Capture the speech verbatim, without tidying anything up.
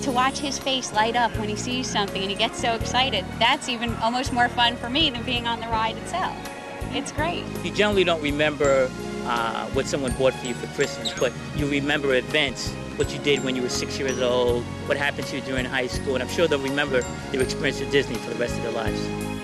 to watch his face light up when he sees something and he gets so excited, that's even almost more fun for me than being on the ride itself. It's great. You generally don't remember uh, what someone bought for you for Christmas, but you remember events, what you did when you were six years old, what happened to you during high school, and I'm sure they'll remember their experience with Disney for the rest of their lives.